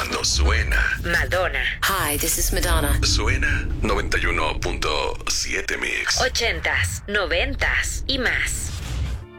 cuando suena. Madonna. Hi, this is Madonna. Suena 91.7 Mix. 80s, 90s y más.